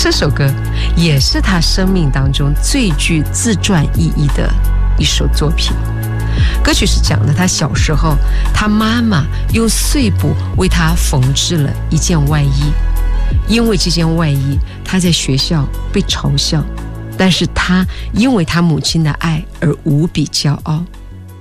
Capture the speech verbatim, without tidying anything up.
这首歌也是他生命当中最具自传意义的一首作品。歌曲是讲的他小时候，他妈妈用碎布为他缝制了一件外衣，因为这件外衣他在学校被嘲笑，但是他因为他母亲的爱而无比骄傲。